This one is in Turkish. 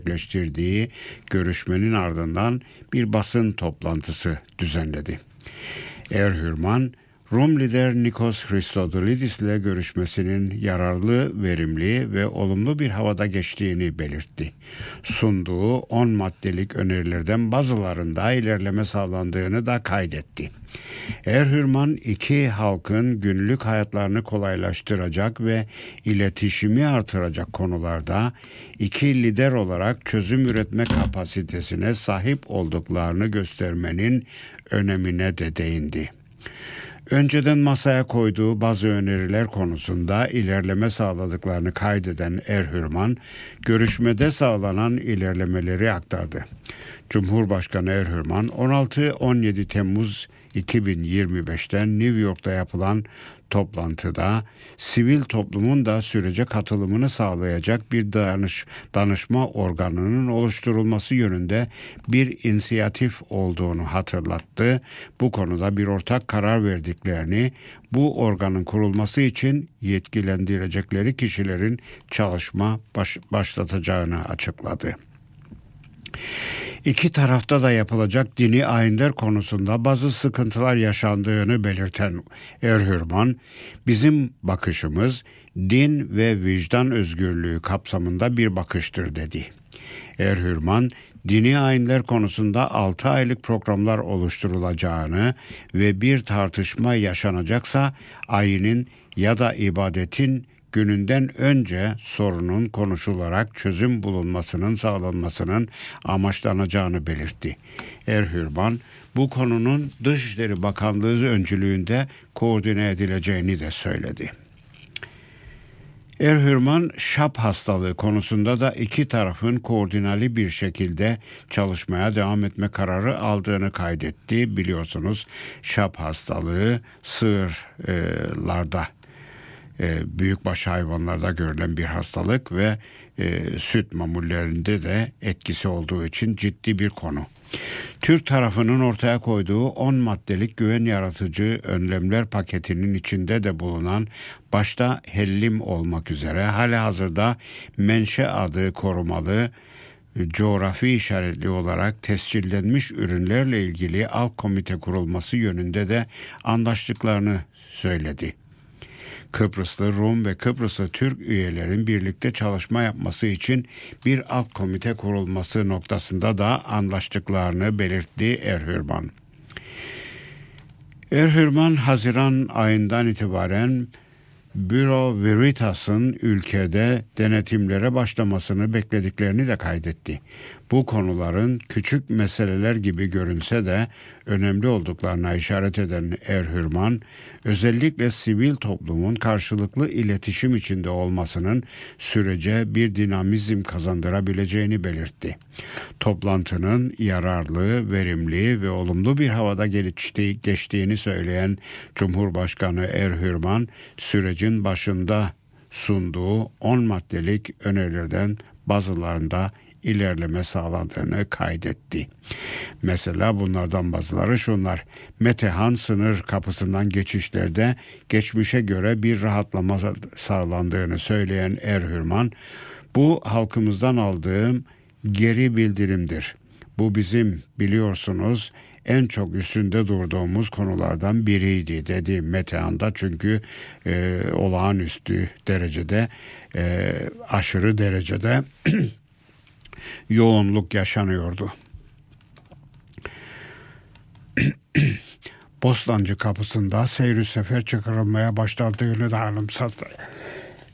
gerçekleştirdiği görüşmenin ardından bir basın toplantısı düzenledi. Erhürman, Rum lider Nikos Christodoulidis ile görüşmesinin yararlı, verimli ve olumlu bir havada geçtiğini belirtti. Sunduğu 10 maddelik önerilerden bazılarında ilerleme sağlandığını da kaydetti. Erhürman, iki halkın günlük hayatlarını kolaylaştıracak ve iletişimi artıracak konularda iki lider olarak çözüm üretme kapasitesine sahip olduklarını göstermenin önemine de değindi. Önceden masaya koyduğu bazı öneriler konusunda ilerleme sağladıklarını kaydeden Erhürman, görüşmede sağlanan ilerlemeleri aktardı. Cumhurbaşkanı Erhürman, 16-17 Temmuz 2025'ten New York'ta yapılan toplantıda sivil toplumun da sürece katılımını sağlayacak bir danışma organının oluşturulması yönünde bir inisiyatif olduğunu hatırlattı. Bu konuda bir ortak karar verdiklerini, bu organın kurulması için yetkilendirecekleri kişilerin çalışma başlatacağını açıkladı. İki tarafta da yapılacak dini ayinler konusunda bazı sıkıntılar yaşandığını belirten Erhürman, bizim bakışımız din ve vicdan özgürlüğü kapsamında bir bakıştır dedi. Erhürman, dini ayinler konusunda 6 aylık programlar oluşturulacağını ve bir tartışma yaşanacaksa ayinin ya da ibadetin gününden önce sorunun konuşularak çözüm bulunmasının sağlanmasının amaçlanacağını belirtti. Erhürman, bu konunun Dışişleri Bakanlığı öncülüğünde koordine edileceğini de söyledi. Erhürman, şap hastalığı konusunda da iki tarafın koordineli bir şekilde çalışmaya devam etme kararı aldığını kaydetti. Biliyorsunuz, şap hastalığı sığırlarda, büyükbaş hayvanlarda görülen bir hastalık ve süt mamullerinde de etkisi olduğu için ciddi bir konu. Türk tarafının ortaya koyduğu 10 maddelik güven yaratıcı önlemler paketinin içinde de bulunan, başta hellim olmak üzere halihazırda menşe adı korumalı, coğrafi işaretli olarak tescillenmiş ürünlerle ilgili alt komite kurulması yönünde de anlaştıklarını söyledi. Kıbrıslı Rum ve Kıbrıslı Türk üyelerin birlikte çalışma yapması için bir alt komite kurulması noktasında da anlaştıklarını belirtti Erhürman. Erhürman, Haziran ayından itibaren Bureau Veritas'ın ülkede denetimlere başlamasını beklediklerini de kaydetti. Bu konuların küçük meseleler gibi görünse de önemli olduklarına işaret eden Erhürman, özellikle sivil toplumun karşılıklı iletişim içinde olmasının sürece bir dinamizm kazandırabileceğini belirtti. Toplantının yararlı, verimli ve olumlu bir havada geçtiğini söyleyen Cumhurbaşkanı Erhürman, sürecin başında sunduğu 10 maddelik önerilerden bazılarında ilerleme sağlandığını kaydetti. Mesela bunlardan bazıları şunlar: Metehan sınır kapısından geçişlerde geçmişe göre bir rahatlama sağlandığını söyleyen Erhürman, bu halkımızdan aldığım geri bildirimdir. Bu bizim, biliyorsunuz, en çok üstünde durduğumuz konulardan biriydi dedi Metehan'da, çünkü olağanüstü derecede, aşırı derecede yoğunluk yaşanıyordu. Bostancı kapısında seyir sefer çıkarılmaya başladığını da anımsattı.